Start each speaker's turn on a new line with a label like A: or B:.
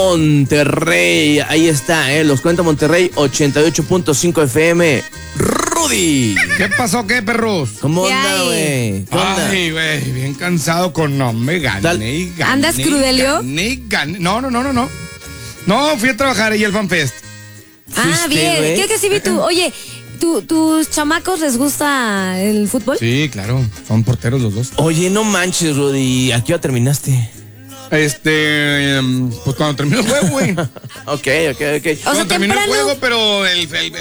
A: Monterrey, ahí está, los cuenta Monterrey, 88.5 FM. Rudy.
B: ¿Qué pasó, qué, perros?
A: ¿Cómo
C: ¿Qué
A: anda,
C: hay?
A: güey? ¿Qué onda?
B: Ay, güey, bien cansado con nombre, gané y gané.
C: ¿Andas crudelio?
B: Gané. No. No, fui a trabajar ahí al FanFest.
C: Ah,
A: ¿Fuiste,
C: bien.
A: güey?
C: ¿Qué sí vi tú? Oye, ¿tus chamacos les gusta el fútbol?
B: Sí, claro, son porteros los dos.
A: Oye, no manches, Rudy, ¿a qué hora terminaste?
B: Pues cuando terminó el juego, güey.
A: Ok.
C: O sea,
B: Cuando terminó el
C: temprano.
B: juego, pero el